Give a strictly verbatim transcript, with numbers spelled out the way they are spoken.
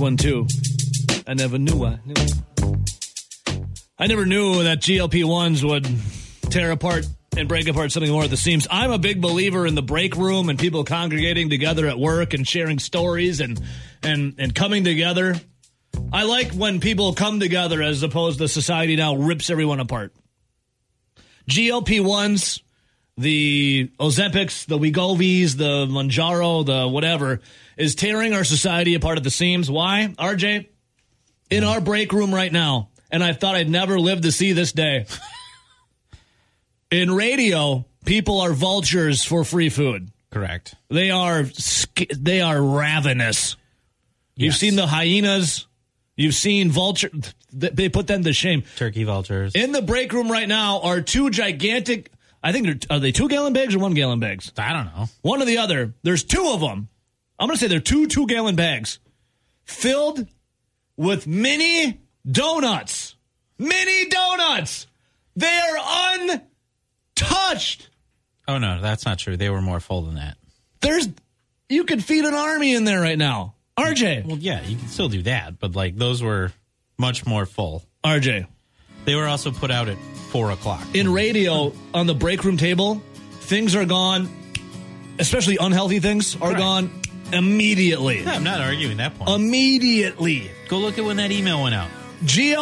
one, too. I never knew I knew. I never knew that G L P ones would tear apart and break apart something more at the seams. I'm a big believer in the break room and people congregating together at work and sharing stories and and and coming together. I like when people come together as opposed to society now rips everyone apart. G L P ones, the Ozempics, the Wegovy's, the Mounjaro, the whatever, is tearing our society apart at the seams. Why? R J, in our break room right now, and I thought I'd never live to see this day. In radio, people are vultures for free food. Correct. They are they are ravenous. Yes. You've seen the hyenas. You've seen vulture. They put them to shame. Turkey vultures. In the break room right now are two gigantic, I think, they're, are they two-gallon bags or one-gallon bags? I don't know. One or the other. There's two of them. I'm going to say they're two two-gallon bags filled with mini donuts. Mini donuts. They are untouched. Oh, no, that's not true. They were more full than that. There's, you could feed an army in there right now. R J. Well, yeah, you can still do that, but like those were much more full. R J. They were also put out at four o'clock. In radio, on the break room table, things are gone, especially unhealthy things are Correct. gone immediately. Yeah, I'm not arguing that point. Immediately. Go look at when that email went out. G L